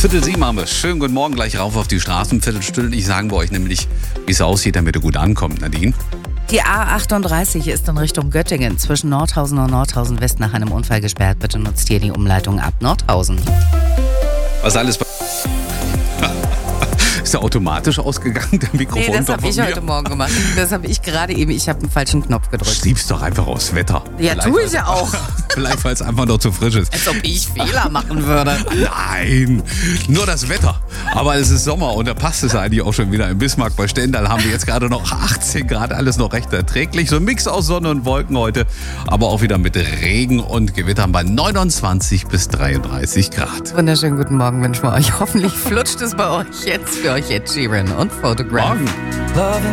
6:45 haben wir. Schönen guten Morgen, gleich rauf auf die Straßen. Viertelstündlich sagen wir euch nämlich, wie es aussieht, damit ihr gut ankommt, Nadine. Die A38 ist in Richtung Göttingen zwischen Nordhausen und Nordhausen West nach einem Unfall gesperrt. Bitte nutzt hier die Umleitung ab Nordhausen. Was alles Ist er automatisch ausgegangen, der Mikrofon? Nee, das habe ich heute Morgen gemacht. Das habe ich gerade eben. Ich habe einen falschen Knopf gedrückt. Schieb's doch einfach aufs Wetter. Ja, tue ich ja auch. Vielleicht, weil es einfach noch zu frisch ist. Als ob ich Fehler machen würde. Nein, nur das Wetter. Aber es ist Sommer und da passt es eigentlich auch schon wieder. In Bismarck bei Stendal haben wir jetzt gerade noch 18 Grad, alles noch recht erträglich. So ein Mix aus Sonne und Wolken heute, aber auch wieder mit Regen und Gewittern bei 29 bis 33 Grad. Wunderschönen guten Morgen wünschen wir euch. Hoffentlich flutscht es bei euch jetzt. Für euch Ed Sheeran und Photograph. Morgen.